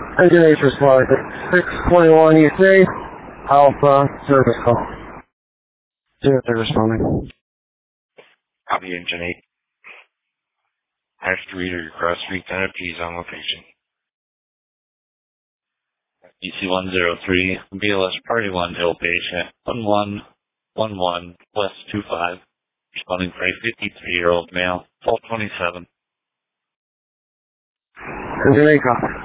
Engine H response at 621 USA, Alpha, service call. Yeah, they're responding. Copy Engine 8. Hash reader, your cross-street energies on location. EC-103, BLS Party 1 Hill patient, 1111 West 25, responding for a 53-year-old male, 1227. Engine 8 copy.